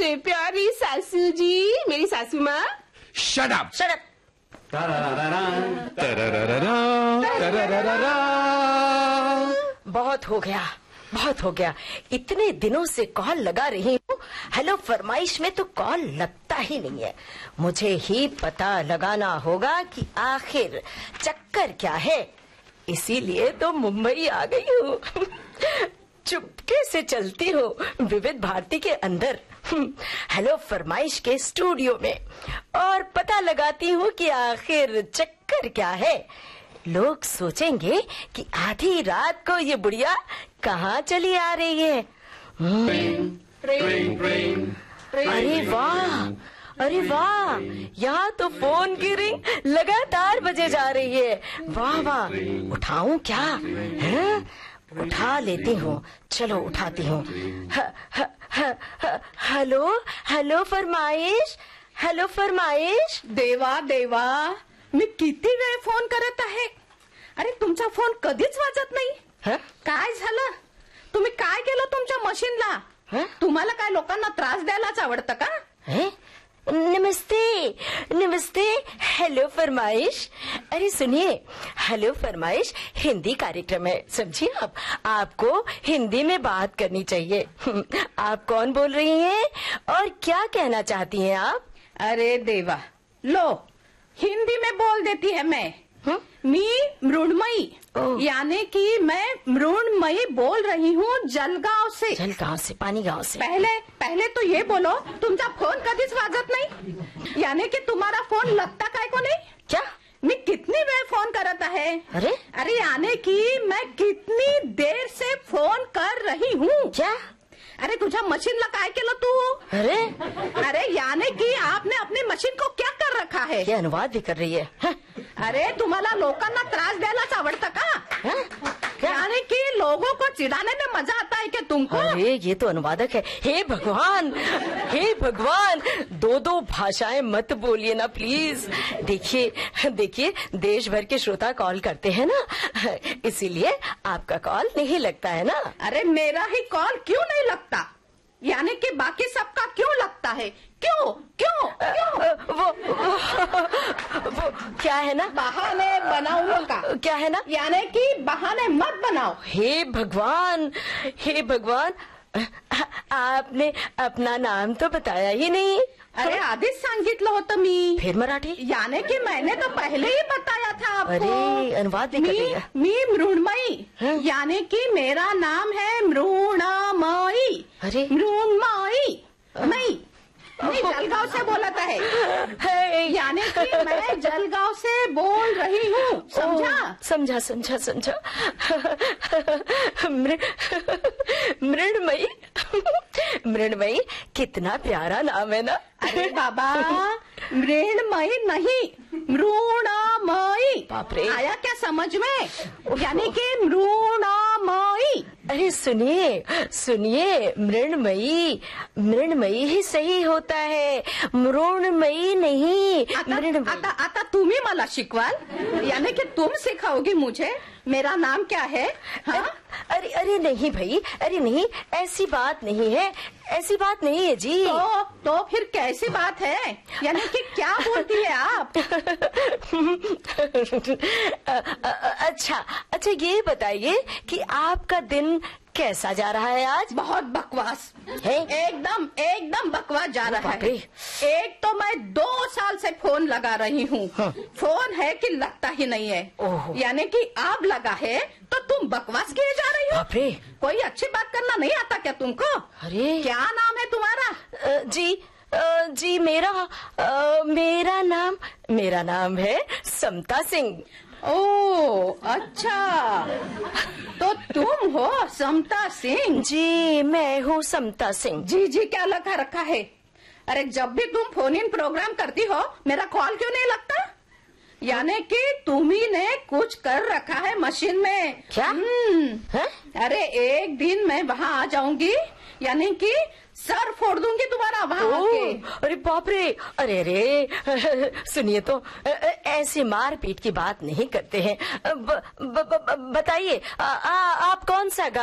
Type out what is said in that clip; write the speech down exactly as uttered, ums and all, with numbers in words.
प्यारी सासू जी, मेरी सासू माँ। Shut up, shut up. बहुत हो गया, बहुत हो गया। इतने दिनों से कॉल लगा रही हूँ, हेलो फरमाइश में तो कॉल लगता ही नहीं है। मुझे ही पता लगाना होगा कि आखिर चक्कर क्या है। इसीलिए तो मुंबई आ गई हूँ। चुपके से चलती हूँ विविध भारती के अंदर, हेलो फरमाइश के स्टूडियो में, और पता लगाती हूँ कि आखिर चक्कर क्या है। लोग सोचेंगे कि आधी रात को ये बुढ़िया कहाँ चली आ रही है। ट्रेन, ट्रेन, ट्रेन, अरे वाह, अरे वाह, यहाँ तो फोन की रिंग लगातार बजे जा रही है। वाह वाह, उठाऊं क्या? है? उठा लेती हूँ, चलो उठाती हूँ। हेलो, हेलो फरमाइश, हेलो फरमाइश। देवा देवा, मी किती वेळ फोन करत आहे. अरे तुमचा फोन कधीच वाजत नाही. काय झालं? तुम्ही काय केलं तुमच्या मशीनला? तुम्हाला काय लोकांना त्रास द्यायलाच आवडतं का? नमस्ते, नमस्ते, हेलो फरमाइश। अरे सुनिए, हेलो फरमाइश हिंदी कार्यक्रम है, समझिए आप। आपको हिंदी में बात करनी चाहिए। आप कौन बोल रही हैं और क्या कहना चाहती हैं आप? अरे देवा, लो हिंदी में बोल देती है मैं। हुँ? मी मृण्मयी, यानी कि मैं मृण्मयी बोल रही हूँ जलगांव से। जलगांव से, पानी गांव से। पहले पहले तो ये बोलो, तुमचा फोन कधीच वाजत नाही, यानी कि तुम्हारा फोन लगता काय को नहीं? क्या? मी कितनी वेळ फोन करत आहे? अरे अरे यानी कि मैं कितनी देर से फोन कर रही हूँ। क्या? अरे तुझ्या मशीनला काय केलं तू? अरे अरे यानी कि आपने अपनी मशीन को क्या कर रखा है? ये अनुवाद भी कर रही है। हा? अरे तुम्हाला लोकांना त्रास द्यायलाच आवडतं का? यानी कि लोगों को चिढ़ाने में मजा आता है क्या तुमको? अरे ये तो अनुवादक है। हे भगवान, हे भगवान, दो दो भाषाएं मत बोलिए ना प्लीज। देखिए देखिए, देश भर के श्रोता कॉल करते हैं ना, इसीलिए आपका कॉल नहीं लगता है ना। अरे मेरा ही कॉल क्यों नहीं लगता? यानी कि बाकी सबका क्यों लगता है? क्यों क्यों क्यों? वो, वो, वो क्या है ना, बहाने बनाओ का क्या है ना, यानी कि बहाने मत बनाओ। हे भगवान, हे भगवान, आपने अपना नाम तो बताया ही नहीं। अरे आधीच सांगितलं होतं मी। फिर मराठी? यानी कि मैंने तो पहले ही बताया था आपको। अरे अनुवाद भी कर रही है। मी मृण्मयी, यानी कि मेरा नाम है मृण्मयी। अरे मृण्मयी नहीं, मैं जलगांव से बोलत है, यानी कि मैं जलगांव से बोल रही हूँ, समझा? समझा समझा समझा। मृण्मयी, मृण्मयी कितना प्यारा नाम है ना। अरे बाबा, मृण्मयी नहीं, मृण्मयी। बाप रे, आया क्या समझ में? यानी कि मृण्मयी। अरे सुनिए सुनिए, मृण्मयी, मृण्मयी ही सही होता है, मृण्मयी नहीं। आता, आता, आता तुम्ही मला शिकवाल, यानी कि तुम सिखाओगी मुझे मेरा नाम क्या है? हाँ? अरे अरे नहीं भाई, अरे नहीं, ऐसी बात नहीं है, ऐसी बात नहीं है जी। तो तो फिर कैसी बात है? यानी कि क्या बोलती है आप? अच्छा अच्छा, ये बताइए कि आपका दिन कैसा जा रहा है आज? बहुत बकवास है, एकदम एकदम बकवास जा रहा है। बापरे। एक तो मैं दो साल से फोन लगा रही हूँ, हाँ। फोन है कि लगता ही नहीं है, यानी कि आप लगा है तो तुम बकवास किए जा रही हो। बापरे, कोई अच्छी बात करना नहीं आता क्या तुमको? अरे क्या नाम है तुम्हारा? आ, जी आ, जी मेरा आ, मेरा नाम मेरा नाम है समता सिंह। ओ अच्छा, तो तुम हो समता सिंह? जी मैं हूँ समता सिंह। जी जी क्या लगा रखा है? अरे जब भी तुम फोन इन प्रोग्राम करती हो, मेरा कॉल क्यों नहीं लगता? यानी कि तुम्ही ने कुछ कर रखा है मशीन में। क्या? अरे एक दिन मैं वहाँ आ जाऊंगी, यानी कि सर फोड़ दूंगी तुम्हारा वहाँ आके। अरे बाप रे, अरे अरे सुनिए तो, ऐसी मार पीट की बात नहीं करते हैं। बताइए आप कौन सा